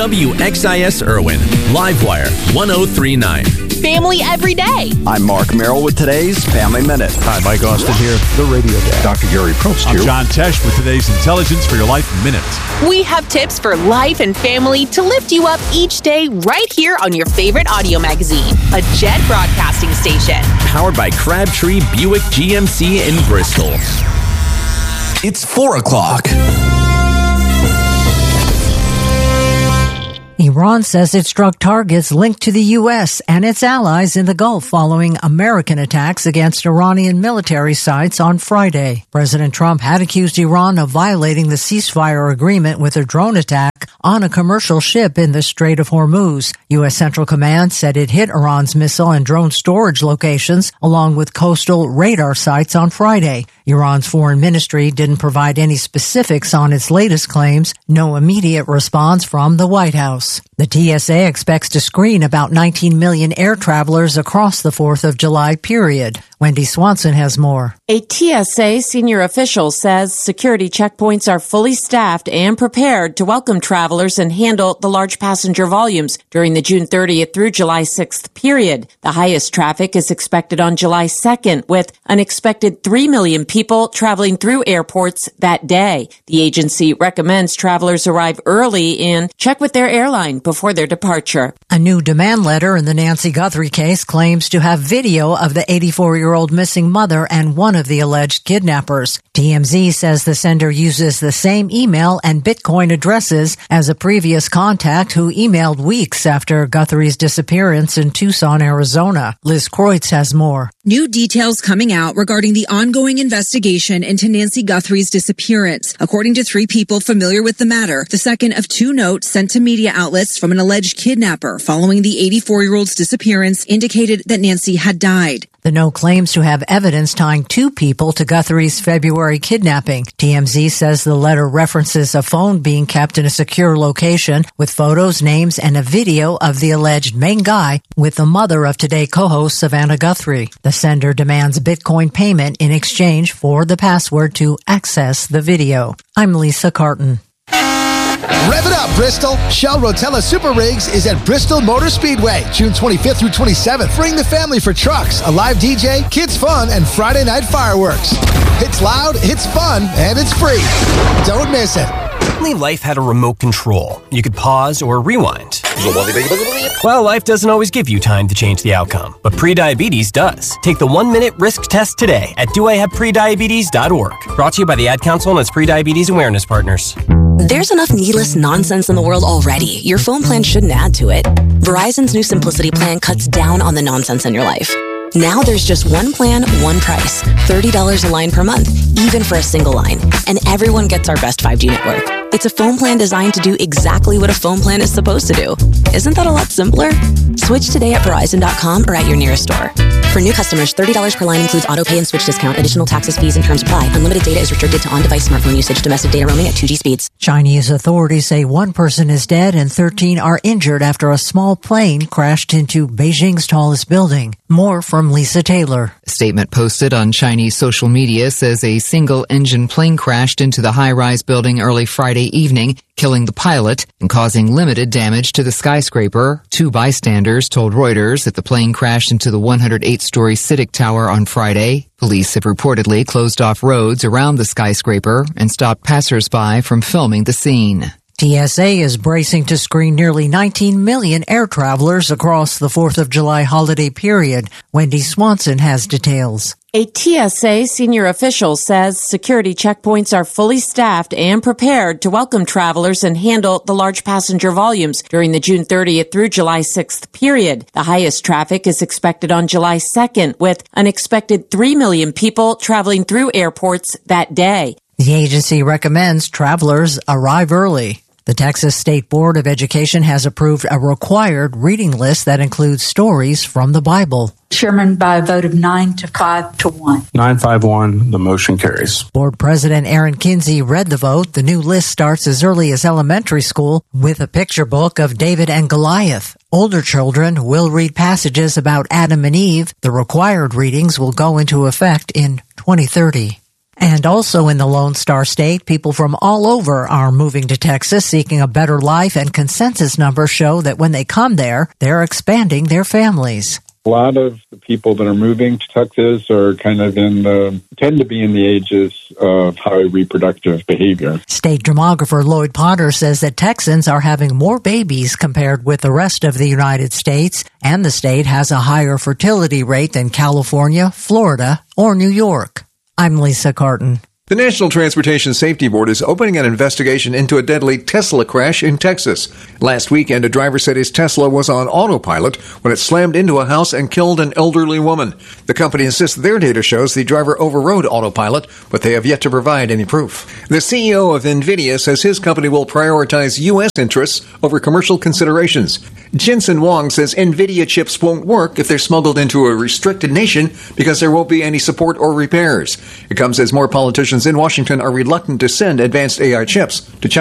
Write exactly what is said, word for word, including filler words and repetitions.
W X I S Irwin, Livewire one oh three point nine. Family every day. I'm Mark Merrill with today's Family Minute. Hi, Mike Austin here, the Radio Dad. Doctor Gary Probst I'm here. John Tesh with today's Intelligence for Your Life Minute. We have tips for life and family to lift you up each day right here on your favorite audio magazine, a Jet broadcasting station. Powered by Crabtree Buick G M C in Bristol. It's four o'clock. Iran says it struck targets linked to the U S and its allies in the Gulf following American attacks against Iranian military sites on Friday. President Trump had accused Iran of violating the ceasefire agreement with a drone attack on a commercial ship in the Strait of Hormuz. U S Central Command said it hit Iran's missile and drone storage locations along with coastal radar sites on Friday. Iran's foreign ministry didn't provide any specifics on its latest claims. No immediate response from the White House. The T S A expects to screen about nineteen million air travelers across the fourth of July period. Wendy Swanson has more. A T S A senior official says security checkpoints are fully staffed and prepared to welcome travelers and handle the large passenger volumes during the June thirtieth through July sixth period. The highest traffic is expected on July second, with an expected three million people traveling through airports that day. The agency recommends travelers arrive early and check with their airline before their departure. A new demand letter in the Nancy Guthrie case claims to have video of the eighty-four-year-old missing mother and one of the alleged kidnappers. T M Z says the sender uses the same email and Bitcoin addresses as a previous contact who emailed weeks after Guthrie's disappearance in Tucson, Arizona. Liz Kreutz has more. New details coming out regarding the ongoing investigation into Nancy Guthrie's disappearance. According to three people familiar with the matter, the second of two notes sent to media outlets from an alleged kidnapper following the eighty-four-year-old's disappearance indicated that Nancy had died. The note claims to have evidence tying two people to Guthrie's February kidnapping. T M Z says the letter references a phone being kept in a secure location with photos, names, and a video of the alleged main guy with the mother of Today co-host Savannah Guthrie. The sender demands Bitcoin payment in exchange for the password to access the video. I'm Lisa Carton. Rev it up, Bristol. Shell Rotella Super Rigs is at Bristol Motor Speedway, June twenty-fifth through twenty-seventh. Bring the family for trucks, a live D J, kids fun, and Friday night fireworks. It's loud, it's fun, and it's free. Don't miss it. Only life had a remote control. You could pause or rewind. Well, life doesn't always give you time to change the outcome, but prediabetes does. Take the one-minute risk test today at do I have prediabetes dot org. Brought to you by the Ad Council and its prediabetes awareness partners. There's enough needless nonsense in the world already. Your phone plan shouldn't add to it. Verizon's new Simplicity plan cuts down on the nonsense in your life. Now there's just one plan, one price. thirty dollars a line per month, even for a single line. And everyone gets our best five G network. It's a phone plan designed to do exactly what a phone plan is supposed to do. Isn't that a lot simpler? Switch today at Verizon dot com or at your nearest store. For new customers, thirty dollars per line includes auto pay and switch discount. Additional taxes, fees, and terms apply. Unlimited data is restricted to on-device smartphone usage. Domestic data roaming at two G speeds. Chinese authorities say one person is dead and thirteen are injured after a small plane crashed into Beijing's tallest building. More from Lisa Taylor. A statement posted on Chinese social media says a single-engine plane crashed into the high-rise building early Friday evening, killing the pilot and causing limited damage to the skyscraper. Two bystanders told Reuters that the plane crashed into the one hundred eight story CITIC Tower on Friday. Police have reportedly closed off roads around the skyscraper and stopped passersby from filming the scene. T S A is bracing to screen nearly nineteen million air travelers across the fourth of July holiday period. Wendy Swanson has details. A T S A senior official says security checkpoints are fully staffed and prepared to welcome travelers and handle the large passenger volumes during the June thirtieth through July sixth period. The highest traffic is expected on July second, with an expected three million people traveling through airports that day. The agency recommends travelers arrive early. The Texas State Board of Education has approved a required reading list that includes stories from the Bible. Chairman, by a vote of nine to five to one. nine five one, the motion carries. Board President Aaron Kinsey read the vote. The new list starts as early as elementary school with a picture book of David and Goliath. Older children will read passages about Adam and Eve. The required readings will go into effect in twenty thirty. And also in the Lone Star State, people from all over are moving to Texas seeking a better life, and consensus numbers show that when they come there, they're expanding their families. A lot of the people that are moving to Texas are kind of in the, tend to be in the ages of high reproductive behavior. State demographer Lloyd Potter says that Texans are having more babies compared with the rest of the United States, and the state has a higher fertility rate than California, Florida, or New York. I'm Lisa Carton. The National Transportation Safety Board is opening an investigation into a deadly Tesla crash in Texas. Last weekend, a driver said his Tesla was on autopilot when it slammed into a house and killed an elderly woman. The company insists their data shows the driver overrode autopilot, but they have yet to provide any proof. The C E O of NVIDIA says his company will prioritize U S interests over commercial considerations. Jensen Huang says NVIDIA chips won't work if they're smuggled into a restricted nation because there won't be any support or repairs. It comes as more politicians in Washington are reluctant to send advanced A I chips to China.